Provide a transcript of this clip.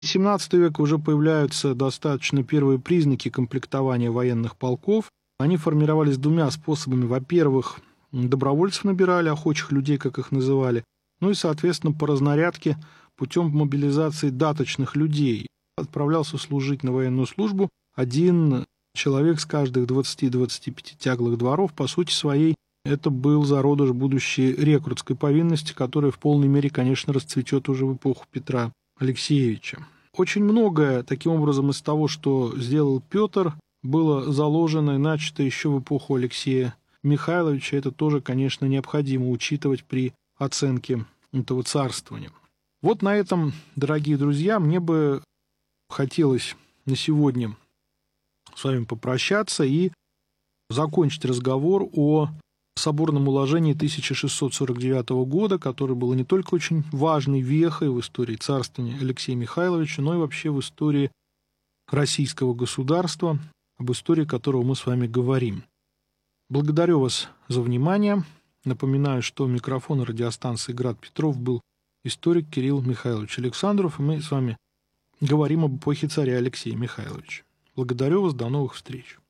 XVII века уже появляются достаточно первые признаки комплектования военных полков. Они формировались двумя способами. Во-первых, добровольцев набирали, охочих людей, как их называли, ну и, соответственно, по разнарядке путем мобилизации даточных людей. Отправлялся служить на военную службу один человек с каждых 20-25 тяглых дворов. По сути своей, это был зародыш будущей рекрутской повинности, которая в полной мере, конечно, расцветет уже в эпоху Петра Алексеевича. Очень многое, таким образом, из того, что сделал Петр, было заложено и начато еще в эпоху Алексея Михайловича. Это тоже, конечно, необходимо учитывать при оценке этого царствования. Вот на этом, дорогие друзья, мне бы хотелось на сегодня с вами попрощаться и закончить разговор о соборном уложении 1649 года, которое было не только очень важной вехой в истории царствования Алексея Михайловича, но и вообще в истории российского государства, об истории которого мы с вами говорим. Благодарю вас за внимание. Напоминаю, что у микрофона радиостанции «Град Петров» был историк Кирилл Михайлович Александров, и мы с вами говорим об эпохе царя Алексея Михайловича. Благодарю вас, до новых встреч.